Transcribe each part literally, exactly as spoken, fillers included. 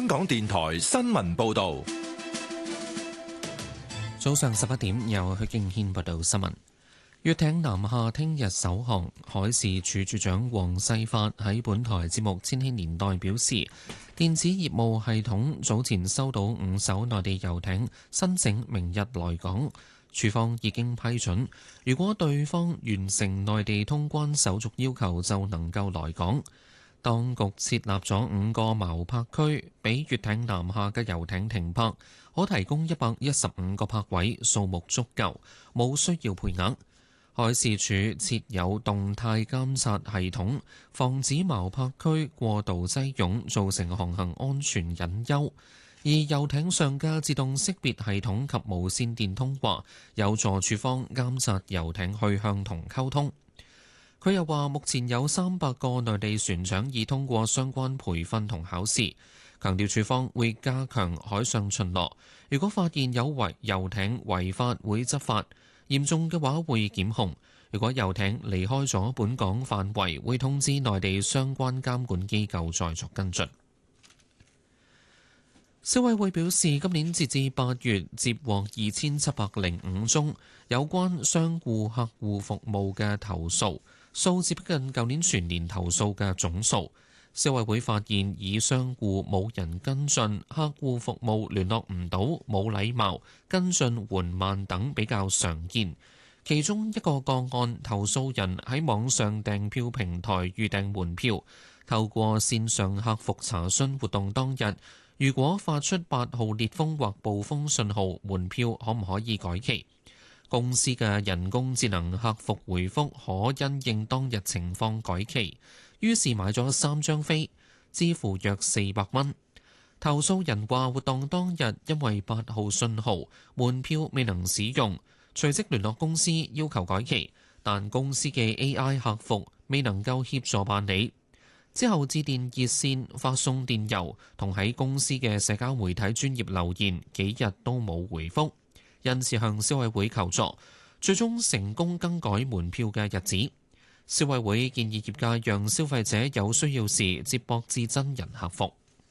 香港電台新聞報道。 早上十一點，由許敬軒報道新聞。粵艇南下聽日首航，海事處處長黃世發喺本台節目《千禧年代》表示，電子業務系統早前收到五艘內地遊艇申請明日來港，處方已經批准，如果對方完成內地通關手續要求，就能夠來港。當局設立咗五個錨泊區，俾粵艇南下嘅遊艇停泊，可提供一百一十五個泊位，數目足夠，冇需要配額。海事處設有動態監察系統，防止錨泊區過度擠擁，造成航行安全隱憂。而遊艇上嘅自動識別系統及無線電通話，有助處方監察遊艇去向同溝通。佢又話：目前有三百個內地船長已通過相關培訓同考試，強調處方會加強海上巡邏。如果發現有違遊艇違法，會執法，嚴重嘅話會檢控。如果遊艇離開咗本港範圍，會通知內地相關監管機構再作跟進。消委會表示，今年截至八月接獲二千七百零五宗有關商戶客戶服務嘅投訴，數字逼近舊年全年投訴嘅總數。消委會發現，以商戶冇人跟進、客戶服務聯絡唔到、冇禮貌、跟進緩慢等比較常見。其中一個個案，投訴人喺網上訂票平台預訂門票，透過線上客服查詢活動當日，如果發出八號烈風或暴風信號，門票可唔可以改期？公司嘅人工智能客服回覆可因應當日情況改期，於是買咗三張飛，支付約四百蚊。投訴人話活動當日因為八號信號，門票未能使用，隨即聯絡公司要求改期，但公司嘅 A I 客服未能夠協助辦理。之後致電熱線、發送電郵同喺公司嘅社交媒體專頁留言，幾日都冇回覆，因此向消委會求助，最終成功更改門票嘅日子。消委會建議業界讓消費者有需要時接駁至真人客服。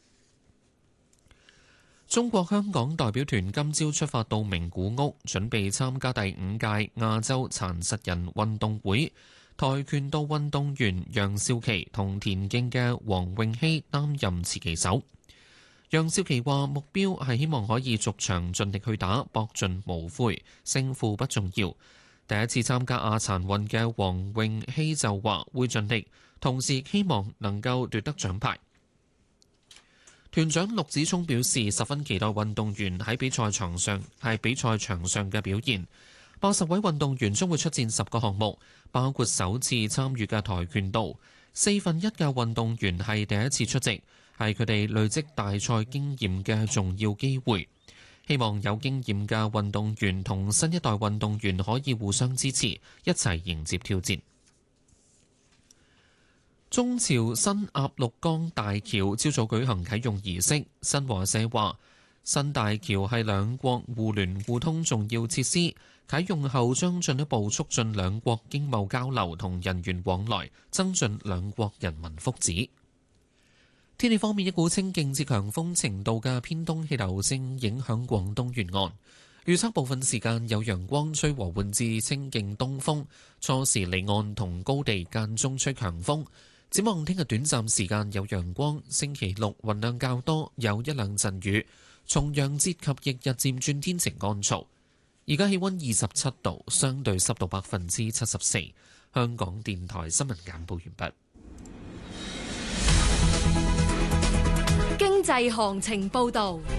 中國香港代表團今朝出發到名古屋，準備參加第五屆亞洲殘疾人運動會。跆拳道運動員楊少琪同田徑嘅黃詠希擔任持旗手。楊少琪話：目標係希望可以逐場盡力去打，搏盡無悔，勝負不重要。第一次參加亞殘運嘅黃詠希就話會盡力，同時希望能夠奪得獎牌。團長陸子聰表示十分期待運動員喺比賽場上係比賽場上嘅表現。八十位運動員將會出戰十個項目，包括首次參與嘅跆拳道。四分一嘅運動員係第一次出席，係佢哋累積大賽經驗嘅重要機會。希望有經驗嘅運動員同新一代運動員可以互相支持，一齊迎接挑戰。中朝新鴨綠江大橋朝早舉行啟用儀式，新華社話新大橋係兩國互聯互通重要設施，啟用後將進一步促進兩國經貿交流同人員往來，增進兩國人民福祉。天氣方面，一股清勁至強風程度嘅偏東氣流正影響廣東沿岸，預測部分時間有陽光，吹和緩至清勁東風，初時離岸同高地間中吹強風。展望聽日短暫時間有陽光，星期六雲量較多，有一兩陣雨。重陽節及翌日漸轉天晴乾燥。而家氣溫二十七度，相對濕度百分之七十四。香港電台新聞簡報完畢。 經濟行情報導。